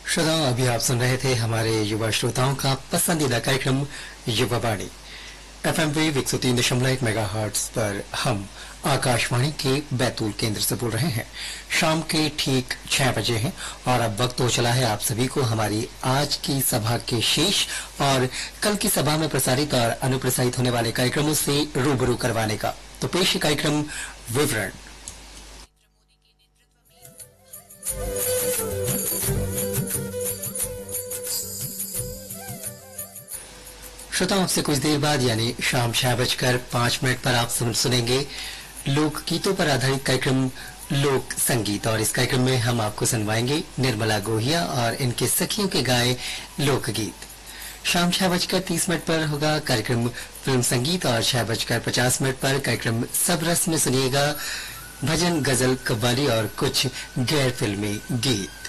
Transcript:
श्रोताओं, अभी आप सुन रहे थे हमारे युवा श्रोताओं का पसंदीदा कार्यक्रम युवा वाणी। एफएम वेव 103.1 मेगाहर्ट्ज पर हम आकाशवाणी के बैतूल केंद्र से बोल रहे हैं। शाम के ठीक 6 बजे हैं और अब वक्त हो चला है आप सभी को हमारी आज की सभा के शेष और कल की सभा में प्रसारित और अनुप्रसारित होने वाले कार्यक्रमों से रूबरू करवाने का। तो पेश है कार्यक्रम विवरण। श्रोताओं, आपसे कुछ देर बाद यानी शाम 6:05 पर आप सुनेंगे लोक गीतों पर आधारित कार्यक्रम लोक संगीत। और इस कार्यक्रम में हम आपको सुनवाएंगे निर्मला गोहिया और इनके सखियों के गाए लोकगीत। शाम 6:30 पर होगा कार्यक्रम फिल्म संगीत और 6:50 पर कार्यक्रम सब रस में सुनिएगा भजन, गजल, कव्वाली और कुछ गैर फिल्मी गीत।